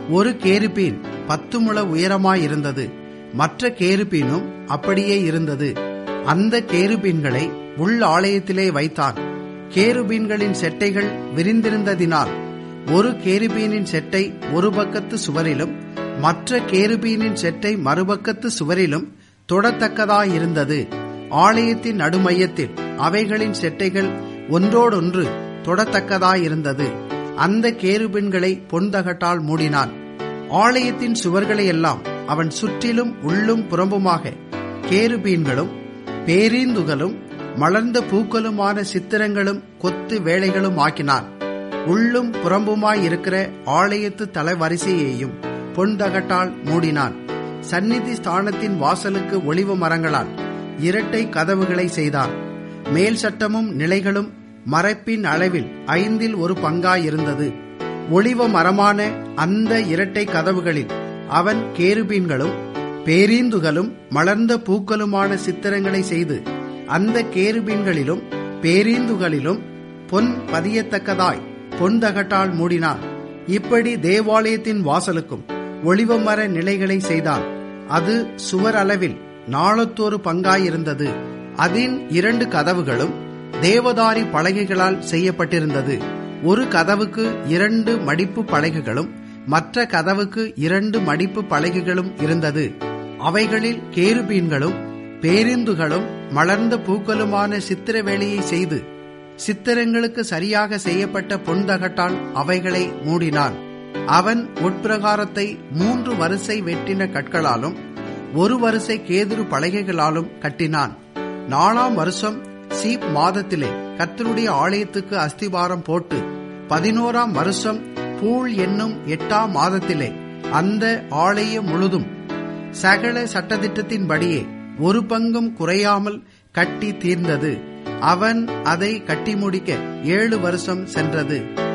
ஒரு கேருபீன் 10 முழ உயரமாயிருந்தது. மற்ற கேருபீனும் அப்படியே இருந்தது. அந்த கேருபீன்களை உள் ஆலயத்திலே வைத்தான். கேருபீன்களின் செட்டைகள் விரிந்திருந்ததினால் ஒரு கேருபீனின் செட்டை ஒரு பக்கத்து சுவரிலும் மற்ற கேருபீனின் செட்டை மறுபக்கத்து சுவரிலும் தொடத்தக்கதாயிருந்தது. ஆலயத்தின் நடுமையத்தில் அவைகளின் செட்டைகள் ஒன்றோடொன்று தொடத்தக்கதாயிருந்தது. அந்த கேருபீன்களை பொன்தகட்டால் மூடினான். ஆலயத்தின் சுவர்களையெல்லாம் அவன் சுற்றிலும் உள்ளும் புறம்புமாக கேருபீன்களும் பேரீந்துகளும் மலர்ந்த பூக்களுமான சித்திரங்களும் கொத்து வேலைகளும் ஆக்கினான். உள்ளும் புறம்புமாயிருக்கிற ஆலயத்து தலைவரிசையையும் பொன்தகட்டால் மூடினான். சந்நிதி ஸ்தானத்தின் வாசலுக்கு ஒலிவ மரங்களால் இரட்டை கதவுகளை செய்தான். மேல் சட்டமும் நிலைகளும் மறைப்பின் அளவில் 1/5 பங்காயிருந்தது. ஒலிவ மரமான அந்த இரட்டை கதவுகளில் அவன் கேருபீன்களும் பேரீந்துகளும் மலர்ந்த பூக்களுமான சித்திரங்களை செய்து அந்த கேருபீன்களிலும் பேரீந்துகளிலும் பொன் பதியத்தக்கதாய் பொன்தகட்டால் மூடினான். இப்படி தேவாலயத்தின் வாசலுக்கும் ஒலிவமர நிலைகளை செய்தான். அது சுவர் அளவில் 4 பங்காயிருந்தது. அதன் 2 கதவுகளும் தேவதாரி பலகைகளால் செய்யப்பட்டிருந்தது. ஒரு கதவுக்கு 2 மடிப்பு பலகைகளும் மற்ற கதவுக்கு 2 மடிப்பு பலகைகளும் இருந்தது. அவைகளில் கேருபீன்களும் பேரிந்துகளும் மலர்ந்த பூக்களுமான சித்திர வேலையை செய்து சித்திரங்களுக்கு சரியாக செய்யப்பட்ட பொன்தகட்டால் அவைகளை மூடினான். அவன் உட்பிரகாரத்தை 3 வரிசை வெட்டின கற்களாலும் 1 வரிசை கேதுரு பலகைகளாலும் கட்டினான். 4ஆம் வருஷம் சீப் மாதத்திலே கர்த்தருடைய ஆலயத்துக்கு அஸ்திபாரம் போட்டு 11ஆம் வருஷம் பூல் என்னும் 8ஆம் மாதத்திலே அந்த ஆலயம் முழுதும் சகல சட்டதிட்டத்தின்படியே 1 பங்கும் குறையாமல் கட்டி தீர்ந்தது. அவன் அதை கட்டி முடிக்க 7 வருஷம் சென்றது.